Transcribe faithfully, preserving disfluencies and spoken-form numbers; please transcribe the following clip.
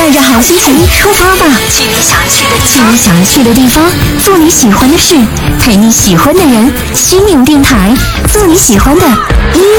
带着好心情出发吧， 去你想去的地去你想去的地方，做你喜欢的事，陪你喜欢的人。心灵电台，做你喜欢的音